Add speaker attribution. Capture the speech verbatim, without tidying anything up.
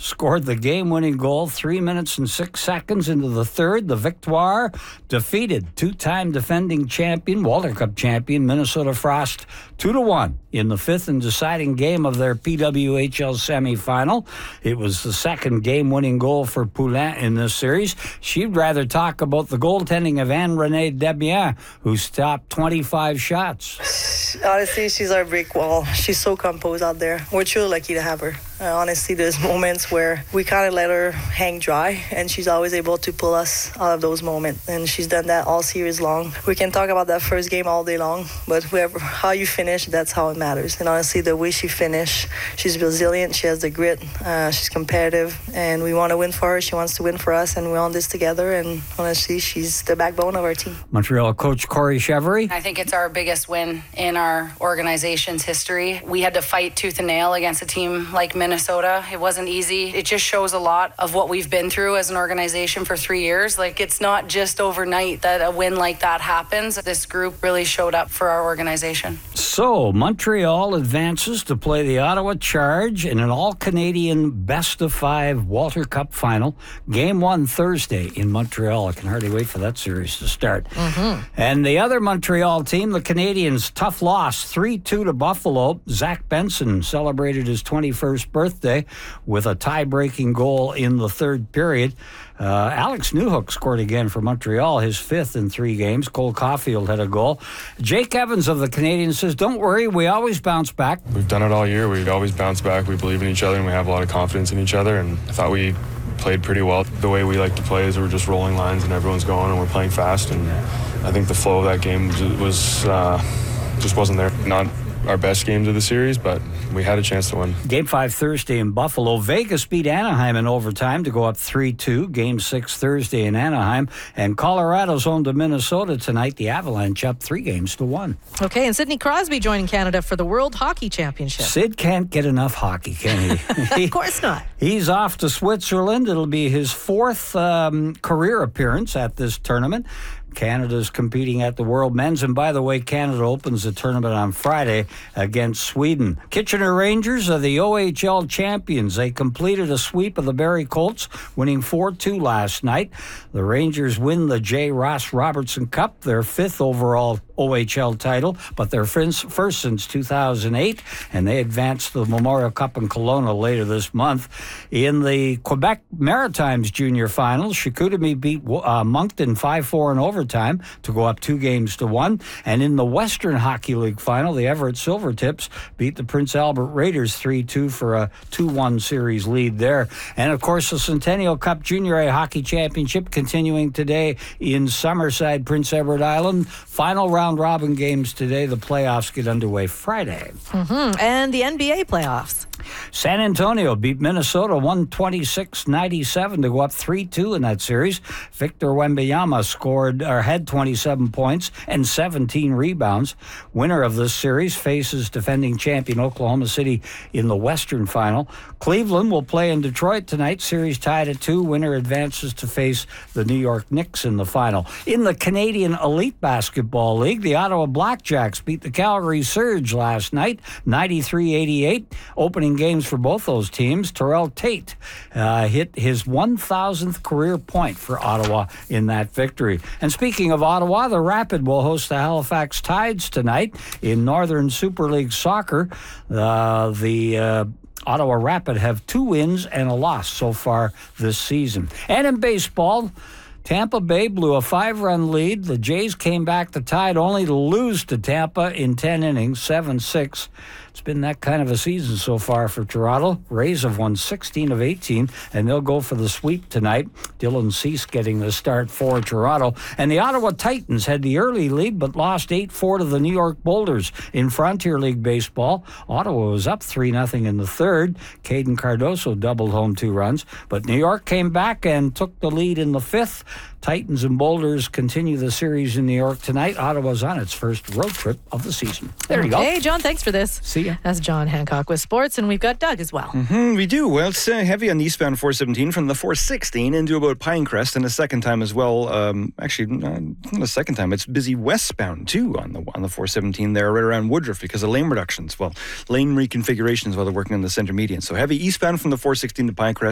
Speaker 1: scored the game-winning goal three minutes and six seconds into the third. The Victoire defeated two-time defending champion, Walter Cup champion, Minnesota Frost, two to one in the fifth and deciding game of their P W H L semifinal. It was the second game-winning goal for Poulin in this series. She'd rather talk about the goaltending of Anne-Renee Desbiens, who stopped twenty-five shots.
Speaker 2: Honestly, she's our brick wall. She's so composed out there. We're truly lucky to have her. Uh, honestly, there's moments where we kind of let her hang dry, and she's always able to pull us out of those moments. And she's done that all series long. We can talk about that first game all day long, but whoever, how you finish, that's how it matters. And honestly, the way she finished, she's resilient, she has the grit, uh, she's competitive, and we want to win for her. She wants to win for us, and we're on this together. And honestly, she's the backbone of our team.
Speaker 1: Montreal coach Corey Chevery.
Speaker 3: I think it's our biggest win in our organization's history. We had to fight tooth and nail against a team like Minnesota. Minnesota. It wasn't easy. It just shows a lot of what we've been through as an organization for three years. Like, it's not just overnight that a win like that happens. This group really showed up for our organization.
Speaker 1: So, Montreal advances to play the Ottawa Charge in an all-Canadian best-of-five Walter Cup final. Game one Thursday in Montreal. I can hardly wait for that series to start. Mm-hmm. And the other Montreal team, the Canadiens, tough loss, three two to Buffalo. Zach Benson celebrated his twenty-first birthday. birthday with a tie-breaking goal in the third period. Uh, Alex Newhook scored again for Montreal, his fifth in three games. Cole Caulfield had a goal. Jake Evans of the Canadiens says, don't worry, we always bounce back.
Speaker 4: We've done it all year. We always bounce back. We believe in each other, and we have a lot of confidence in each other, and I thought we played pretty well. The way we like to play is we're just rolling lines and everyone's going and we're playing fast, and I think the flow of that game was uh, just wasn't there. Not our best games of the series, but we had a chance to win.
Speaker 1: Game five Thursday in Buffalo. Vegas beat Anaheim in overtime to go up three two. Game six Thursday in Anaheim. And Colorado's home to Minnesota tonight. The Avalanche up three games to one.
Speaker 5: Okay, and Sidney Crosby joining Canada for the World Hockey Championship.
Speaker 1: Sid can't get enough hockey, can he?
Speaker 5: Of course not.
Speaker 1: He's off to Switzerland. It'll be his fourth um, career appearance at this tournament. Canada's competing at the World Men's. And by the way, Canada opens the tournament on Friday against Sweden. Kitchener Rangers are the O H L champions. They completed a sweep of the Barrie Colts, winning four two last night. The Rangers win the J. Ross Robertson Cup, their fifth overall O H L title, but their first since two thousand eight, and they advance to the Memorial Cup in Kelowna later this month. In the Quebec Maritimes Junior Finals, Chicoutimi beat uh, Moncton five four in overtime to go up two games to one. And in the Western Hockey League Final, the Everett Silvertips beat the Prince Albert Raiders three two for a two one series lead there. And of course, the Centennial Cup Junior A Hockey Championship continuing today in Summerside, Prince Edward Island. Final round robin games today. The playoffs get underway Friday.
Speaker 5: Mm-hmm. And the N B A playoffs.
Speaker 1: San Antonio beat Minnesota one twenty-six ninety-seven to go up three two in that series. Victor Wembanyama scored or had twenty-seven points and seventeen rebounds. Winner of this series faces defending champion Oklahoma City in the Western Final. Cleveland will play in Detroit tonight. Series tied at two. Winner advances to face the New York Knicks in the final. In the Canadian Elite Basketball League, the Ottawa Blackjacks beat the Calgary Surge last night, ninety-three eighty-eight. Opening games for both those teams. Terrell Tate uh, hit his one thousandth career point for Ottawa in that victory. And speaking of Ottawa, the Rapid will host the Halifax Tides tonight in Northern Super League Soccer. Uh, the uh, Ottawa Rapid have two wins and a loss so far this season. And in baseball, Tampa Bay blew a five-run lead. The Jays came back to tie it, only to lose to Tampa in ten innings, seven six. It's been that kind of a season so far for Toronto. Rays have won sixteen of eighteen, and they'll go for the sweep tonight. Dylan Cease getting the start for Toronto. And the Ottawa Titans had the early lead, but lost eight four to the New York Boulders in Frontier League Baseball. Ottawa was up three nothing in the third. Caden Cardoso doubled home two runs, but New York came back and took the lead in the fifth. Titans and Boulders continue the series in New York tonight. Ottawa's on its first road trip of the season. There you
Speaker 5: okay,
Speaker 1: go.
Speaker 5: Hey, John, thanks for this.
Speaker 1: See ya.
Speaker 5: That's John Hancock with sports, and we've got Doug as well.
Speaker 6: Mm-hmm, we do. Well, it's uh, heavy on the eastbound four seventeen from the four sixteen into about Pinecrest, and a second time as well. Um, actually, uh, not a second time. It's busy westbound too on the on the four seventeen there, right around Woodruff, because of lane reductions. Well, lane reconfigurations while they're working on the center median. So heavy eastbound from the four sixteen to Pinecrest.